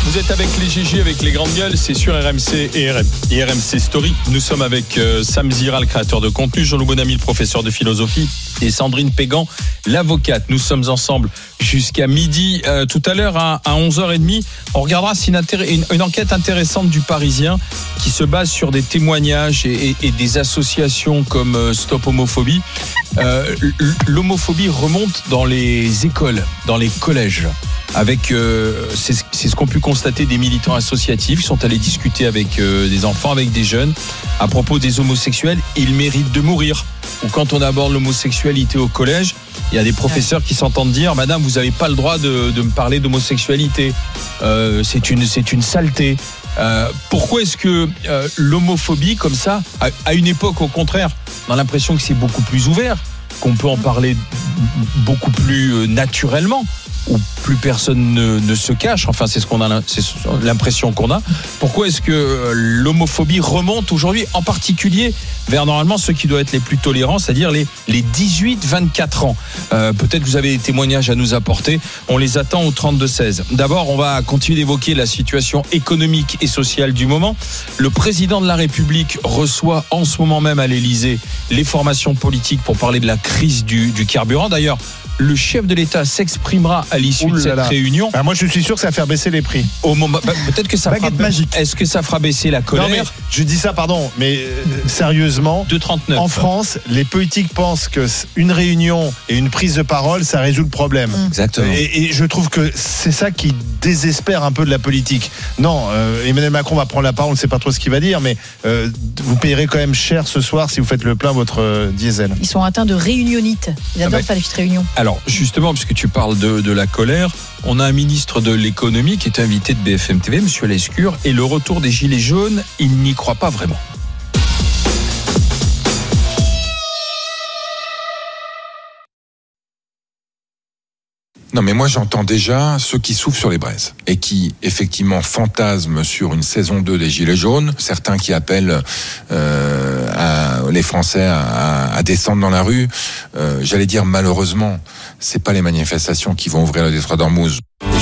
Vous êtes avec les GG, avec les grandes gueules, c'est sur RMC et RMC Story. Nous sommes avec Sam Zira, le créateur de contenu, Jean-Loup Bonamy, le professeur de philosophie, et Sandrine Pégan, l'avocate. Nous sommes ensemble jusqu'à midi. Tout à l'heure, à 11h30, on regardera une enquête intéressante du Parisien qui se base sur des témoignages et des associations comme Stop Homophobie. L'homophobie remonte dans les écoles, dans les collèges. Avec c'est ce qu'ont pu constater des militants associatifs. Ils sont allés discuter avec des enfants, avec des jeunes à propos des homosexuels. Ils méritent de mourir. Ou quand on aborde l'homosexualité au collège, il y a des professeurs qui s'entendent dire: Madame, vous n'avez pas le droit de me parler d'homosexualité. C'est une saleté. Pourquoi est-ce que l'homophobie comme ça, à une époque au contraire, on a l'impression que c'est beaucoup plus ouvert, qu'on peut en parler beaucoup plus naturellement, où plus personne ne se cache, enfin c'est l'impression qu'on a. Pourquoi est-ce que l'homophobie remonte aujourd'hui, en particulier vers normalement ceux qui doivent être les plus tolérants, c'est-à-dire les 18-24 ans. Peut-être que vous avez des témoignages à nous apporter, on les attend au 32-16. D'abord, on va continuer d'évoquer la situation économique et sociale du moment. Le président de la République reçoit en ce moment même à l'Élysée les formations politiques pour parler de la crise du carburant. D'ailleurs, le chef de l'État s'exprimera à l'issue de cette réunion. Moi, je suis sûr que ça va faire baisser les prix. Au moment, peut-être que ça fera. Magique. Est-ce que ça fera baisser la colère? Non, mais je dis ça, pardon, mais sérieusement, 2,39. En France, les politiques pensent que une réunion et une prise de parole, ça résout le problème. Exactement. Et je trouve que c'est ça qui désespère un peu de la politique. Non, Emmanuel Macron va prendre la parole, on ne sait pas trop ce qu'il va dire, mais vous payerez quand même cher ce soir si vous faites le plein votre diesel. Ils sont atteints de réunionite. Ils adorent faire les petites réunions. Alors, justement, puisque tu parles de la colère, on a un ministre de l'économie qui est invité de BFM TV, M. Lescure, et le retour des Gilets jaunes, il n'y croit pas vraiment. Non, mais moi j'entends déjà ceux qui soufflent sur les braises et qui effectivement fantasment sur une saison 2 des Gilets jaunes, certains qui appellent les Français à descendre dans la rue. J'allais dire malheureusement, c'est pas les manifestations qui vont ouvrir le détroit d'Ormuz.